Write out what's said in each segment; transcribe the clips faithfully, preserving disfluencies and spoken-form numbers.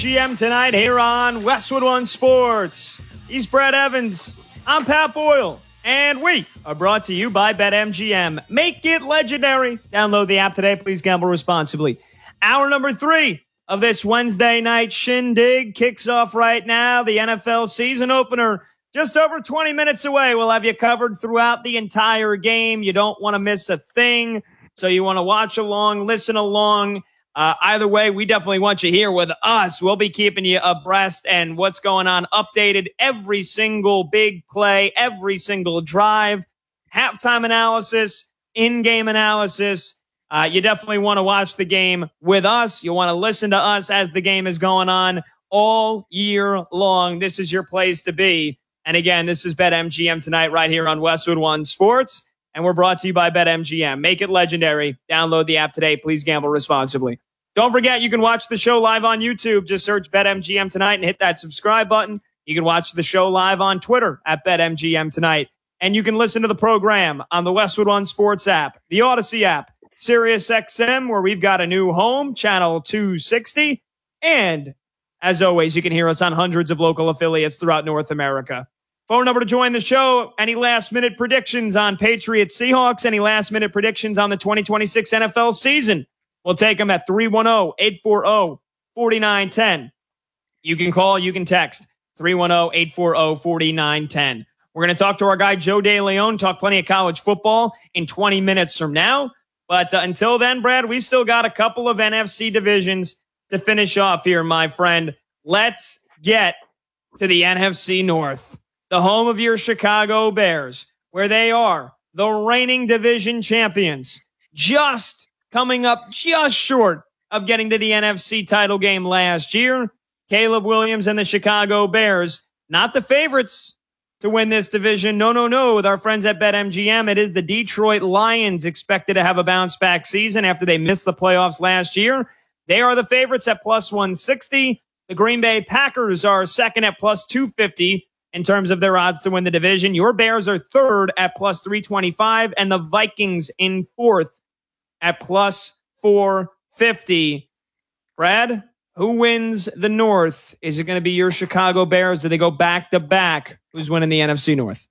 G M tonight here on Westwood One Sports. He's Brad Evans. I'm Pat Boyle. And we are brought to you by BetMGM. Make it legendary. Download the app today. Please gamble responsibly. Hour number three of this Wednesday night shindig kicks off right now. The N F L season opener just over twenty minutes away. We'll have you covered throughout the entire game. You don't want to miss a thing. So you want to watch along, listen along. Uh, either way, we definitely want you here with us. We'll be keeping you abreast and what's going on, updated every single big play, every single drive, halftime analysis, in-game analysis. Uh, you definitely want to watch the game with us. You want to listen to us as the game is going on all year long. This is your place to be. And again, this is BetMGM tonight right here on Westwood One Sports. And we're brought to you by BetMGM. Make it legendary. Download the app today. Please gamble responsibly. Don't forget, you can watch the show live on YouTube. Just search BetMGM tonight and hit that subscribe button. You can watch the show live on Twitter at BetMGM tonight. And you can listen to the program on the Westwood One Sports app, the Odyssey app, SiriusXM, where we've got a new home, channel two sixty. And as always, you can hear us on hundreds of local affiliates throughout North America. Phone number to join the show. Any last-minute predictions on Patriots Seahawks? Any last-minute predictions on the twenty twenty-six N F L season? We'll take them at three one zero, eight four zero, four nine one zero. You can call, you can text three one zero, eight four zero, four nine one zero. We're going to talk to our guy Joe DeLeon, talk plenty of college football in twenty minutes from now. But uh, until then, Brad, we've still got a couple of N F C divisions to finish off here, my friend. Let's get to the N F C North, the home of your Chicago Bears, where they are the reigning division champions, just coming up just short of getting to the N F C title game last year. Caleb Williams and the Chicago Bears, not the favorites to win this division. No, no, no. With our friends at BetMGM, it is the Detroit Lions expected to have a bounce-back season after they missed the playoffs last year. They are the favorites at plus one sixty. The Green Bay Packers are second at plus two fifty in terms of their odds to win the division. Your Bears are third at plus three twenty-five, and the Vikings in fourth at plus four fifty. Brad, who wins the North? Is it going to be your Chicago Bears? Do they go back-to-back? Who's winning the N F C North?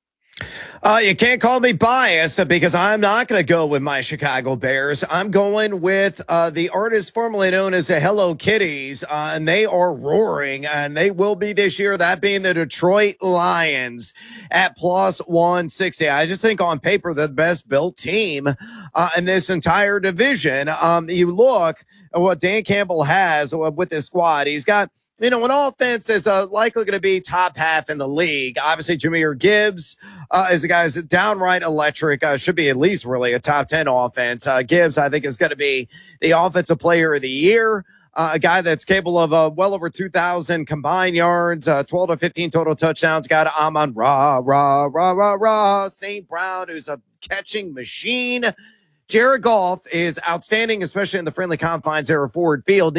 Uh, you can't call me biased because I'm not going to go with my Chicago Bears. I'm going with uh, the artist formerly known as the Hello Kitties, uh, and they are roaring, and they will be this year, that being the Detroit Lions at plus one sixty. I just think on paper they're the best-built team uh, in this entire division. Um, you look at what Dan Campbell has with this squad. He's got, you know, an offense is uh, likely going to be top half in the league. Obviously, Jahmyr Gibbs uh, is a guy who's downright electric. Uh, should be at least really a top ten offense. Uh, Gibbs, I think, is going to be the offensive player of the year. Uh, a guy that's capable of uh, well over two thousand combined yards, uh, twelve to fifteen total touchdowns. Got Amon Ra, Ra, Ra, Ra, Ra, Saint Brown, who's a catching machine. Jared Goff is outstanding, especially in the friendly confines there of Ford Field.